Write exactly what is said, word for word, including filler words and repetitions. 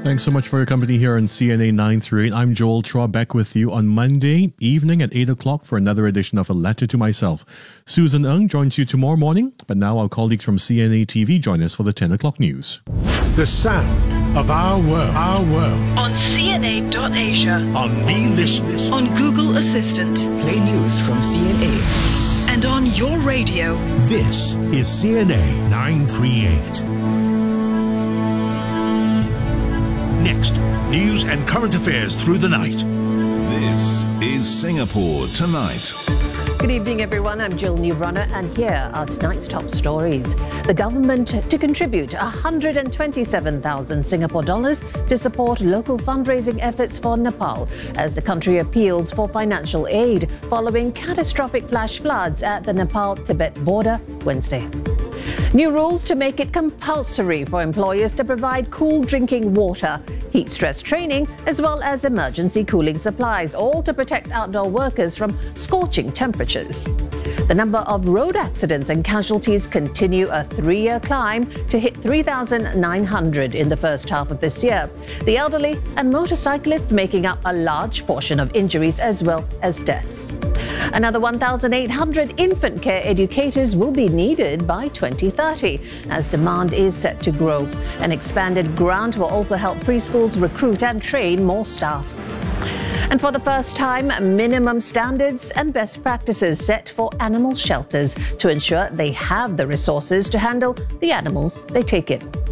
Thanks so much for your company here on C N A nine thirty-eight. I'm Joel Chua, back with you on Monday evening at eight o'clock for another edition of A Letter to Myself. Susan Ng joins you tomorrow morning, but now our colleagues from C N A T V join us for the ten o'clock news. The sound of our world, our world. On C N A dot Asia. On Me Listen. On Google Assistant. Play news from C N A. And on your radio. This is C N A nine thirty-eight. Next, news and current affairs through the night. This is Singapore Tonight. Good evening, everyone. I'm Jill Newrunner, and here are tonight's top stories. The government to contribute one hundred twenty-seven thousand Singapore dollars to support local fundraising efforts for Nepal as the country appeals for financial aid following catastrophic flash floods at the Nepal-Tibet border Wednesday. New rules to make it compulsory for employers to provide cool drinking water, heat stress training, as well as emergency cooling supplies, all to protect outdoor workers from scorching temperatures. The number of road accidents and casualties continue a three-year climb to hit three thousand nine hundred in the first half of this year. The elderly and motorcyclists making up a large portion of injuries as well as deaths. Another one thousand eight hundred infant care educators will be needed by twenty thirty as demand is set to grow. An expanded grant will also help preschools recruit and train more staff. And for the first time, minimum standards and best practices set for animal shelters to ensure they have the resources to handle the animals they take in.